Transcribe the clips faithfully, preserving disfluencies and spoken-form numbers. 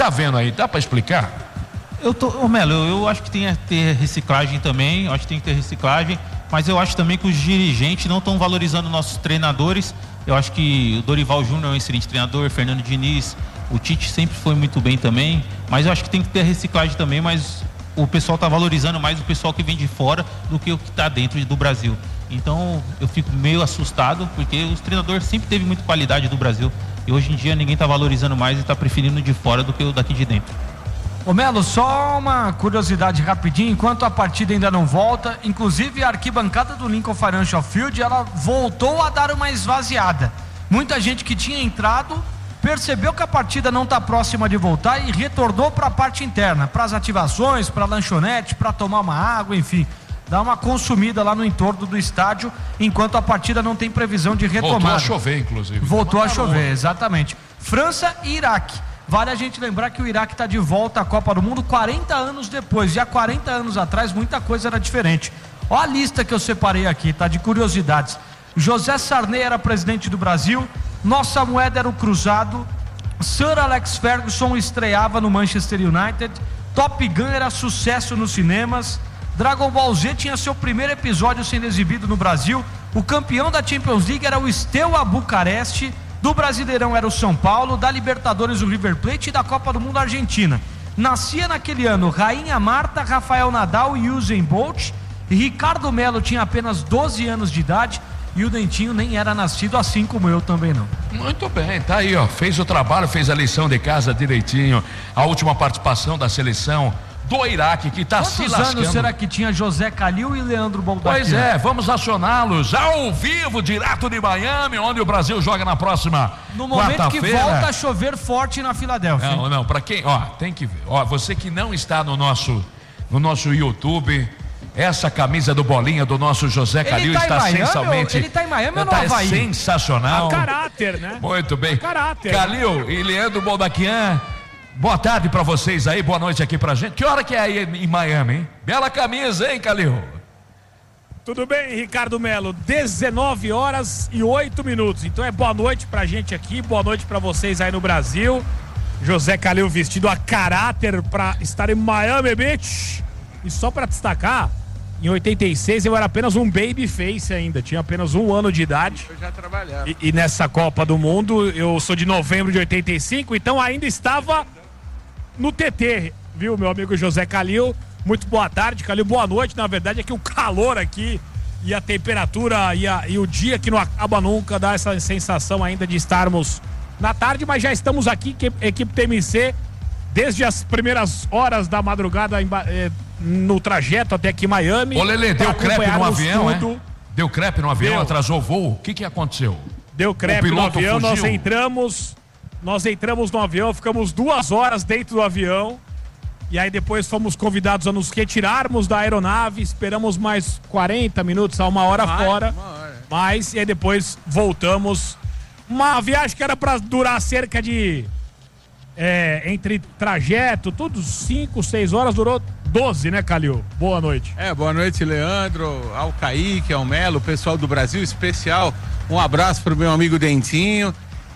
Tá vendo aí? Dá para explicar? Eu tô, ô Melo, eu, eu acho que tem que ter reciclagem também, eu acho que tem que ter reciclagem, mas eu acho também que os dirigentes não estão valorizando nossos treinadores. Eu acho que o Dorival Júnior é um excelente treinador, Fernando Diniz, o Tite sempre foi muito bem também, mas eu acho que tem que ter reciclagem também, mas o pessoal está valorizando mais o pessoal que vem de fora do que o que está dentro do Brasil. Então eu fico meio assustado, porque os treinadores sempre teve muita qualidade do Brasil, e hoje em dia ninguém está valorizando mais e está preferindo de fora do que o daqui de dentro. Ô Melo, só uma curiosidade rapidinho, enquanto a partida ainda não volta, inclusive a arquibancada do Lincoln Financial Field, ela voltou a dar uma esvaziada. Muita gente que tinha entrado percebeu que a partida não está próxima de voltar e retornou para a parte interna, para as ativações, para a lanchonete, para tomar uma água, enfim, dar uma consumida lá no entorno do estádio, enquanto a partida não tem previsão de retomada. Voltou a chover, inclusive. Voltou a chover, exatamente. França e Iraque. Vale a gente lembrar que o Iraque está de volta à Copa do Mundo quarenta anos depois. Já quarenta anos atrás muita coisa era diferente. Olha a lista que eu separei aqui, tá? De curiosidades. José Sarney era presidente do Brasil, nossa moeda era o cruzado, Sir Alex Ferguson estreava no Manchester United, Top Gun era sucesso nos cinemas, Dragon Ball Z tinha seu primeiro episódio sendo exibido no Brasil, o campeão da Champions League era o Steaua Bucareste, do Brasileirão era o São Paulo, da Libertadores o River Plate e da Copa do Mundo a Argentina. Nascia naquele ano Rainha Marta, Rafael Nadal e Usain Bolt. Ricardo Melo tinha apenas doze anos de idade e o Dentinho nem era nascido, assim como eu também não. Muito bem, tá aí, ó, fez o trabalho, fez a lição de casa direitinho. A última participação da seleção do Iraque, que está se lascando. Quantos anos será que tinha José Calil e Leandro Boldaquian? Pois é, vamos acioná-los ao vivo, direto de Miami, onde o Brasil joga na próxima no momento quarta-feira. Que volta a chover forte na Filadélfia. Não, não, para quem, ó, tem que ver, ó, você que não está no nosso, no nosso YouTube, essa camisa do Bolinha do nosso José Calil tá está sensacionalmente. Ele está em Miami ou no tá Havaí? Sensacional. A caráter, né? Muito bem. A caráter. Calil e Leandro Boldaquian, boa tarde pra vocês aí, boa noite aqui pra gente. Que hora que é aí em Miami, hein? Bela camisa, hein, Calil? Tudo bem, Ricardo Melo? dezenove horas e oito minutos. Então é boa noite pra gente aqui, boa noite pra vocês aí no Brasil. José Calil vestido a caráter pra estar em Miami Beach. E só pra destacar, em oitenta e seis eu era apenas um baby face ainda, tinha apenas um ano de idade. Eu já trabalhava. E, e nessa Copa do Mundo, eu sou de novembro de oitenta e cinco, então ainda estava no T T, viu, meu amigo José Calil? Muito boa tarde, Calil, boa noite. Na verdade é que o calor aqui e a temperatura e, a, e o dia que não acaba nunca dá essa sensação ainda de estarmos na tarde, mas já estamos aqui, que, equipe T M C, desde as primeiras horas da madrugada eh, no trajeto até aqui em Miami. Ô Lelê, deu crepe no avião, tudo. É? Deu crepe no avião, Deu. Atrasou o voo? O que que aconteceu? Deu crepe no avião, fugiu? nós entramos, nós entramos no avião, ficamos duas horas dentro do avião, e aí depois fomos convidados a nos retirarmos da aeronave, esperamos mais quarenta minutos a uma hora Mais, fora, uma hora. mas, e aí depois voltamos, uma viagem que era para durar cerca de, é, entre trajeto, tudo cinco, seis horas, durou doze, né, Calil? Boa noite. É, boa noite, Leandro, ao Kaique, ao Melo, o pessoal do Brasil especial. Um abraço pro meu amigo Dentinho.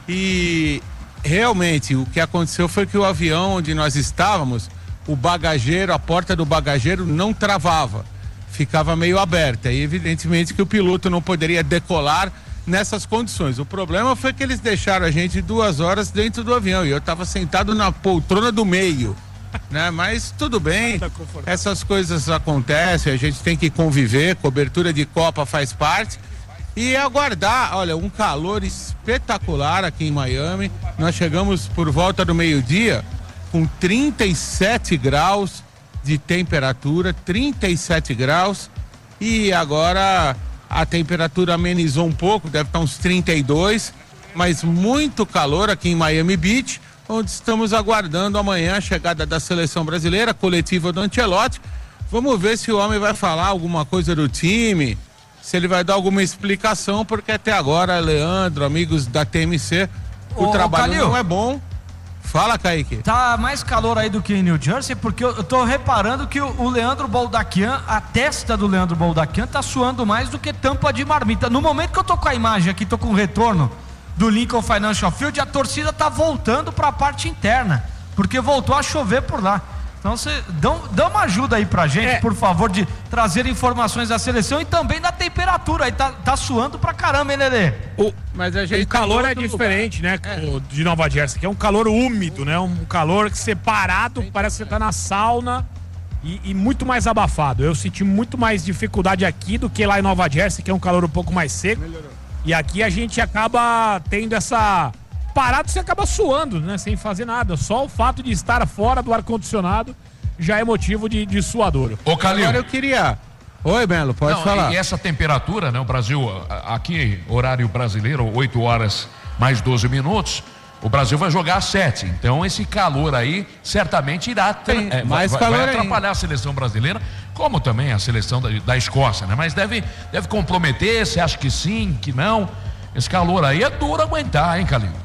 E realmente o que aconteceu foi que o avião onde nós estávamos, o bagageiro, a porta do bagageiro não travava, ficava meio aberta. E evidentemente que o piloto não poderia decolar nessas condições. O problema foi que eles deixaram a gente duas horas dentro do avião e eu estava sentado na poltrona do meio. Né? Mas tudo bem, essas coisas acontecem, a gente tem que conviver, cobertura de Copa faz parte e aguardar. Olha, um calor espetacular aqui em Miami, nós chegamos por volta do meio-dia com trinta e sete graus de temperatura, trinta e sete graus, e agora a temperatura amenizou um pouco, deve estar uns trinta e dois, mas muito calor aqui em Miami Beach, onde estamos aguardando amanhã a chegada da seleção brasileira, coletiva do Ancelotti. Vamos ver se o homem vai falar alguma coisa do time, se ele vai dar alguma explicação, porque até agora, Leandro, amigos da T M C, o Ô, trabalho Calil, não é bom. Fala, Kaique. Tá mais calor aí do que em New Jersey, porque eu, eu tô reparando que o, o Leandro Boldaquian, a testa do Leandro Boldaquian tá suando mais do que tampa de marmita. No momento que eu tô com a imagem aqui, tô com o retorno do Lincoln Financial Field, a torcida tá voltando para a parte interna. porque voltou a chover por lá. Então você dá, dá uma ajuda aí pra gente, é. por favor, de trazer informações da seleção e também da temperatura. Aí tá, tá suando pra caramba, hein, Lelê? O, Mas a gente o calor é diferente, lugar. né, é. de Nova Jersey, que é um calor úmido, né? Um calor separado, parece que você tá na sauna e, e muito mais abafado. Eu senti muito mais dificuldade aqui do que lá em Nova Jersey, que é um calor um pouco mais seco. Melhorou. E aqui a gente acaba tendo essa... Parado você acaba suando, né? Sem fazer nada. Só o fato de estar fora do ar-condicionado já é motivo de, de suadouro. Ô, Calil. Agora eu queria... Oi, Belo, pode Não, falar. E essa temperatura, né? O Brasil, aqui, horário brasileiro, oito horas mais doze minutos, o Brasil vai jogar às sete. Então esse calor aí certamente irá ter, é, mais vai, calor vai atrapalhar ainda. a seleção brasileira, como também a seleção da, da Escócia, né? Mas deve, deve comprometer, você acha que sim, que não? Esse calor aí é duro aguentar, hein, Calil?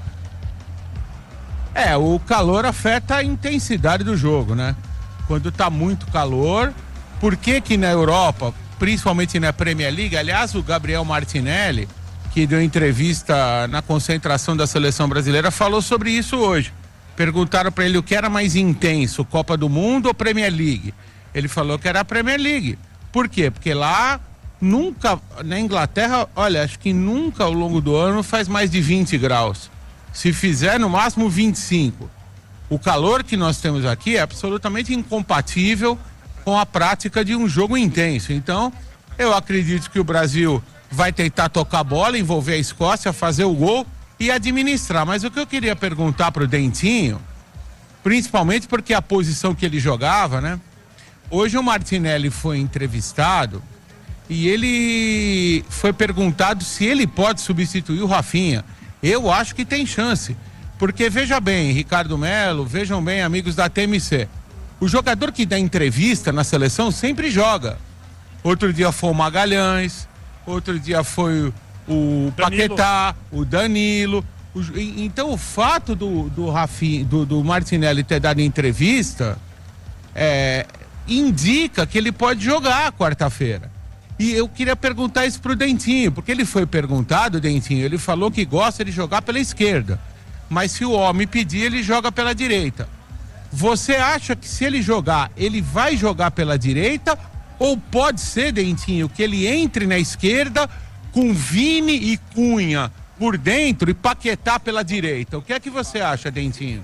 É, o calor afeta a intensidade do jogo, né? Quando tá muito calor, por que que na Europa, principalmente na Premier League, aliás, o Gabriel Martinelli, que deu entrevista na concentração da seleção brasileira, falou sobre isso hoje. Perguntaram para ele o que era mais intenso, Copa do Mundo ou Premier League? Ele falou que era a Premier League. Por quê? Porque lá nunca, na Inglaterra, olha, acho que nunca ao longo do ano faz mais de vinte graus. Se fizer, no máximo vinte e cinco. O calor que nós temos aqui é absolutamente incompatível com a prática de um jogo intenso. Então, eu acredito que o Brasil vai tentar tocar a bola, envolver a Escócia, fazer o gol e administrar. Mas o que eu queria perguntar pro Dentinho, principalmente porque a posição que ele jogava, né? Hoje o Martinelli foi entrevistado e ele foi perguntado se ele pode substituir o Rafinha. Eu acho que tem chance, porque veja bem, Ricardo Melo, vejam bem, amigos da T M C, o jogador que dá entrevista na seleção sempre joga. Outro dia foi o Magalhães, outro dia foi o Paquetá, o Danilo. O, então o fato do, do, Rafinha, do, do Martinelli ter dado entrevista é, indica que ele pode jogar quarta-feira. E eu queria perguntar isso pro Dentinho, porque ele foi perguntado, Dentinho, ele falou que gosta de jogar pela esquerda, mas se o homem pedir, ele joga pela direita. Você acha que se ele jogar, ele vai jogar pela direita, ou pode ser, Dentinho, que ele entre na esquerda com Vini e Cunha por dentro e Paquetá pela direita? O que é que você acha, Dentinho?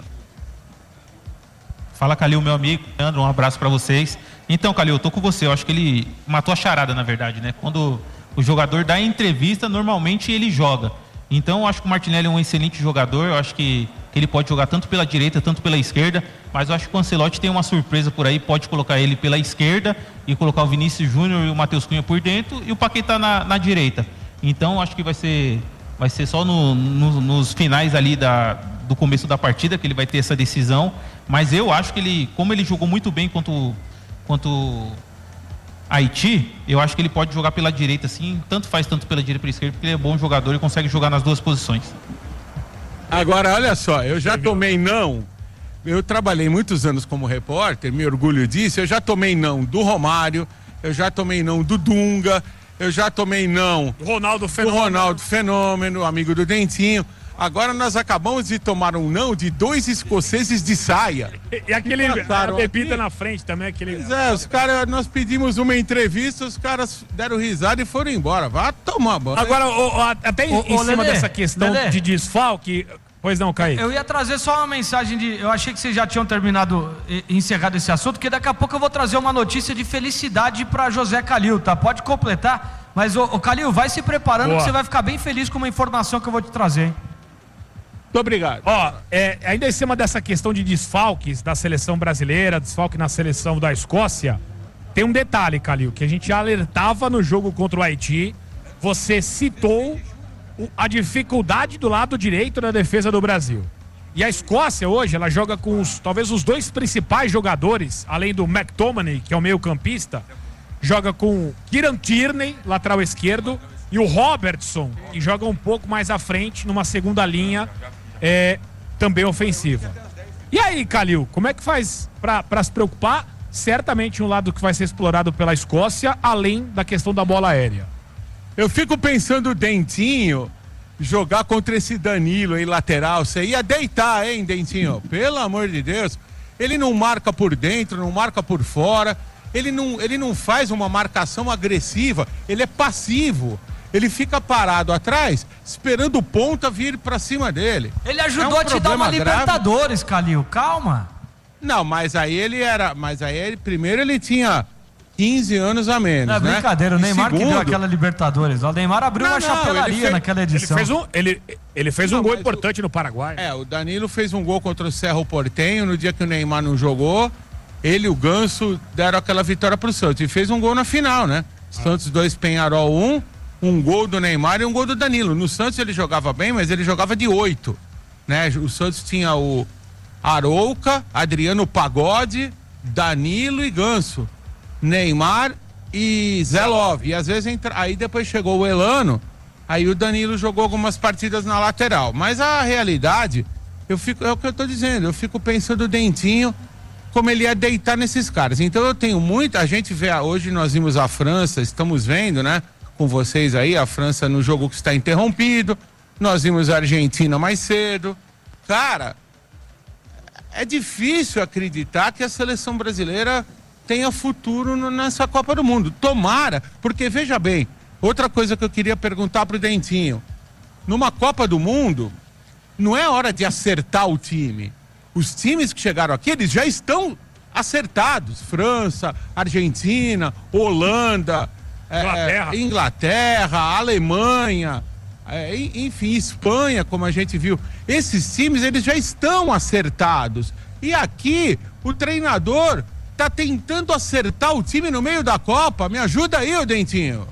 Fala, Calil, meu amigo, Leandro, um abraço para vocês. Então, Calil, eu tô com você, eu acho que ele matou a charada, na verdade, né? Quando o jogador dá entrevista, normalmente ele joga. Então, eu acho que o Martinelli é um excelente jogador, eu acho que, que ele pode jogar tanto pela direita, tanto pela esquerda, mas eu acho que o Ancelotti tem uma surpresa por aí, pode colocar ele pela esquerda e colocar o Vinícius Júnior e o Matheus Cunha por dentro e o Paquetá na, na direita. Então, eu acho que vai ser, vai ser só no, no, nos finais ali da, do começo da partida que ele vai ter essa decisão, mas eu acho que ele, como ele jogou muito bem contra o quanto Haiti, eu acho que ele pode jogar pela direita, sim, tanto faz tanto pela direita pela esquerda, porque ele é bom jogador e consegue jogar nas duas posições. Agora, olha só, eu já tomei não, eu trabalhei muitos anos como repórter, me orgulho disso, eu já tomei não do Romário, eu já tomei não do Dunga, eu já tomei não do Ronaldo Fenômeno, do Ronaldo Fenômeno, amigo do Dentinho. Agora nós acabamos de tomar um não de dois escoceses de saia. E, e aquele a bebida aqui na frente também, aquele. Pois é, os caras, nós pedimos uma entrevista, os caras deram risada e foram embora. Vá tomar banho. Agora, o, o, até o, em o cima Lelê, dessa questão Lelê. de desfalque. Pois não, Caí. Eu ia trazer só uma mensagem de. Eu achei que vocês já tinham terminado e encerrado esse assunto, porque daqui a pouco eu vou trazer uma notícia de felicidade para José Calil, tá? Pode completar, mas o, o Calil, vai se preparando. Boa. Que você vai ficar bem feliz com uma informação que eu vou te trazer, hein? Muito obrigado. Ó, é, ainda em cima dessa questão de desfalques da seleção brasileira, desfalque na seleção da Escócia, tem um detalhe, Calil, que a gente já alertava no jogo contra o Haiti. Você citou o, a dificuldade do lado direito da defesa do Brasil. E a Escócia hoje, ela joga com os, talvez os dois principais jogadores, além do McTominay, que é o meio-campista, joga com Kieran Tierney, lateral esquerdo, e o Robertson, que joga um pouco mais à frente, numa segunda linha, é, também ofensiva. E aí, Calil, como é que faz para se preocupar? Certamente um lado que vai ser explorado pela Escócia, além da questão da bola aérea. Eu fico pensando, Dentinho, jogar contra esse Danilo aí, lateral, você ia deitar, hein, Dentinho? Pelo amor de Deus. Ele não marca por dentro, não marca por fora, ele não, ele não faz uma marcação agressiva, ele é passivo. Ele fica parado atrás, esperando o ponta vir pra cima dele. Ele ajudou é um a te dar uma grave. Libertadores, Calil, calma. Não, mas aí ele era, mas aí ele, primeiro ele tinha quinze anos a menos, não é né? brincadeira, o E Neymar segundo... que deu aquela Libertadores. O Neymar abriu não, uma não, chapelaria fez, naquela edição. Ele fez um, ele, ele fez não, um gol mas importante o, no Paraguai. É, o Danilo fez um gol contra o Cerro Porteño no dia que o Neymar não jogou. Ele e o Ganso deram aquela vitória pro Santos e fez um gol na final, né? Santos dois, Peñarol um, um gol do Neymar e um gol do Danilo. No Santos ele jogava bem, mas ele jogava de oito, né? O Santos tinha o Arouca, Adriano Pagode, Danilo e Ganso, Neymar e Zé Love. E às vezes entra... aí depois chegou o Elano, aí o Danilo jogou algumas partidas na lateral. Mas a realidade, eu fico, é o que eu tô dizendo, eu fico pensando o Dentinho, como ele ia deitar nesses caras. Então eu tenho muita, a gente vê, hoje nós vimos a França, estamos vendo, né, com vocês aí, a França no jogo que está interrompido, nós vimos a Argentina mais cedo. Cara, é difícil acreditar que a seleção brasileira tenha futuro no, nessa Copa do Mundo. Tomara, porque veja bem, outra coisa que eu queria perguntar pro Dentinho, numa Copa do Mundo, não é hora de acertar o time. Os times que chegaram aqui, eles já estão acertados. França, Argentina, Holanda, Inglaterra, é, Inglaterra Alemanha, é, enfim, Espanha, como a gente viu. Esses times, eles já estão acertados. E aqui, o treinador tá tentando acertar o time no meio da Copa. Me ajuda aí, ô Dentinho.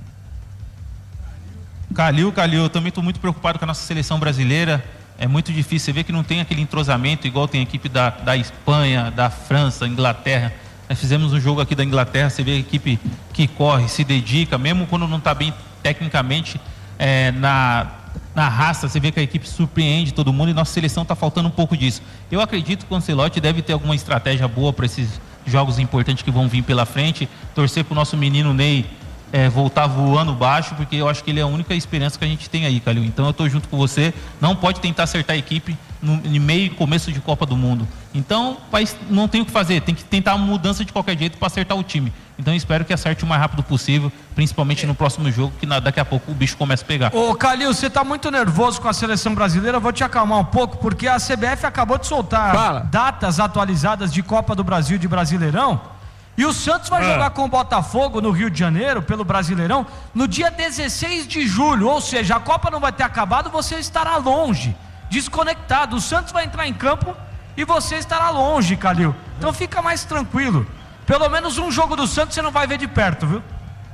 Calil, Calil, eu também estou muito preocupado com a nossa seleção brasileira. É muito difícil, você vê que não tem aquele entrosamento igual tem a equipe da, da Espanha, da França, Inglaterra. Nós fizemos um jogo aqui da Inglaterra, você vê a equipe que corre, se dedica, mesmo quando não está bem tecnicamente, é, na, na raça, você vê que a equipe surpreende todo mundo e nossa seleção está faltando um pouco disso. Eu acredito que o Ancelotti deve ter alguma estratégia boa para esses jogos importantes que vão vir pela frente, torcer para o nosso menino Ney É, voltar voando baixo, porque eu acho que ele é a única esperança que a gente tem aí, Calil. Então eu tô junto com você, não pode tentar acertar a equipe no, no meio e começo de Copa do Mundo. Então, mas não tem o que fazer, tem que tentar uma mudança de qualquer jeito para acertar o time. Então eu espero que acerte o mais rápido possível, principalmente no próximo jogo, que na, daqui a pouco o bicho começa a pegar. Ô Calil, você tá muito nervoso com a seleção brasileira, eu vou te acalmar um pouco, porque a C B F acabou de soltar Fala. datas atualizadas de Copa do Brasil de Brasileirão. E o Santos vai Ah. jogar com o Botafogo no Rio de Janeiro, pelo Brasileirão, no dia dezesseis de julho. Ou seja, a Copa não vai ter acabado, você estará longe, desconectado. O Santos vai entrar em campo e você estará longe, Calil. Então fica mais tranquilo. Pelo menos um jogo do Santos você não vai ver de perto, viu?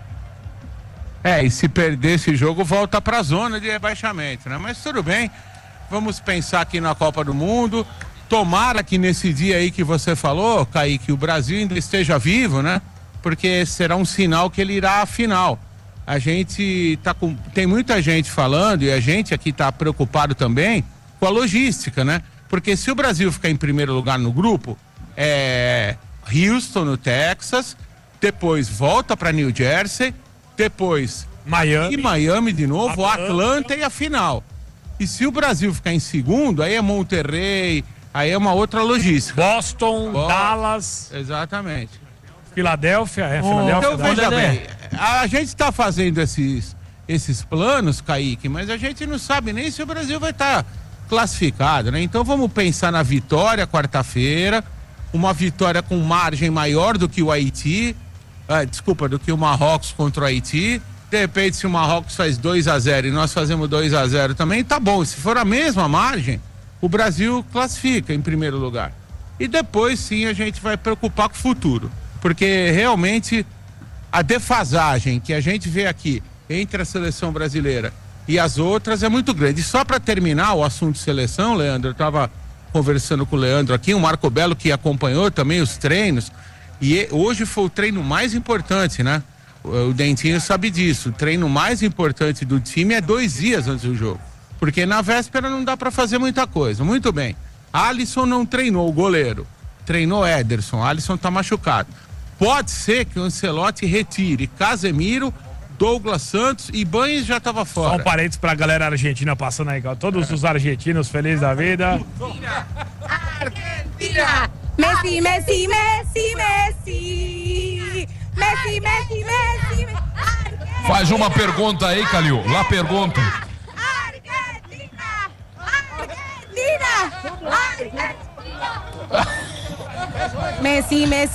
É, e se perder esse jogo, volta pra zona de rebaixamento, né? Mas tudo bem, vamos pensar aqui na Copa do Mundo. Tomara que nesse dia aí que você falou, Kaique, o Brasil ainda esteja vivo, né? Porque será um sinal que ele irá à final. A gente tá com... tem muita gente falando, e a gente aqui tá preocupado também com a logística, né? Porque se o Brasil ficar em primeiro lugar no grupo, é Houston, no Texas, depois volta para New Jersey, depois Miami. e Miami de novo, Atlanta. Atlanta e a final. E se o Brasil ficar em segundo, aí é Monterrey, aí é uma outra logística. Boston, Bom, Dallas, Exatamente. Filadélfia, é, Ô, Filadélfia. Então Dallas. veja Dedé. bem, a gente está fazendo esses, esses planos, Kaique, mas a gente não sabe nem se o Brasil vai estar classificado, né? Então vamos pensar na vitória quarta-feira, uma vitória com margem maior do que o Haiti, ah, desculpa, do que o Marrocos contra o Haiti. De repente, se o Marrocos faz dois a zero e nós fazemos dois a zero também, tá bom. Se for a mesma margem, o Brasil classifica em primeiro lugar. E depois sim a gente vai preocupar com o futuro. Porque realmente a defasagem que a gente vê aqui entre a seleção brasileira e as outras é muito grande. E só para terminar o assunto seleção, Leandro, eu estava conversando com o Leandro aqui, o Marco Belo que acompanhou também os treinos, e hoje foi o treino mais importante, né? O Dentinho sabe disso. O treino mais importante do time é dois dias antes do jogo. Porque na véspera não dá para fazer muita coisa. Muito bem. Alisson não treinou, o goleiro. Treinou Ederson. Alisson tá machucado. Pode ser que o Ancelotti retire Casemiro, Douglas Santos e Banhes já estava fora. Só um parênteses pra galera argentina passando aí, todos os argentinos felizes da vida. Argentina! Messi, Messi, Messi, Messi! Messi, Messi, Messi! Messi. Faz uma pergunta aí, Calil. Lá pergunta. Argentina! Argentina! Argentina! Messi, Messi.